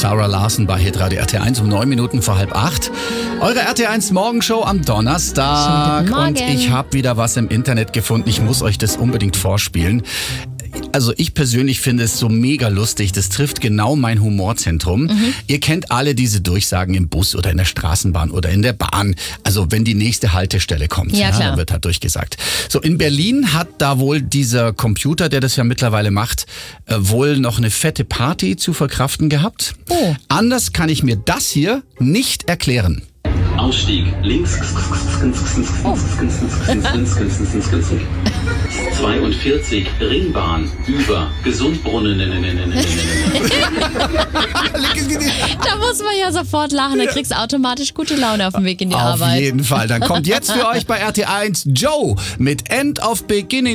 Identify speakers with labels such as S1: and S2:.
S1: Sarah Larson bei Hitradio RT1 um 9 Minuten vor 7:30. Eure RT1 Morgenshow am Donnerstag.
S2: Schönen guten
S1: Und
S2: Morgen.
S1: ich habe wieder was im Internet gefunden. Ich muss euch das unbedingt vorspielen. Also ich persönlich finde es so mega lustig. Das trifft genau mein Humorzentrum. Ihr kennt alle diese Durchsagen im Bus oder in der Straßenbahn oder in der Bahn. Also wenn die nächste Haltestelle kommt,
S2: Ja, klar.
S1: dann wird halt durchgesagt. So, in Berlin hat da wohl dieser Computer, der das ja mittlerweile macht, wohl noch eine fette Party zu verkraften gehabt.
S2: Oh.
S1: Anders kann ich mir das hier nicht erklären.
S3: Ausstieg links. 42 Ringbahn über Gesundbrunnen.
S2: Da muss man ja sofort lachen, dann kriegst du automatisch gute Laune auf dem Weg in die
S1: Auf
S2: Arbeit.
S1: jeden Fall. Dann kommt jetzt für euch bei RT1 Joe mit End of Beginning.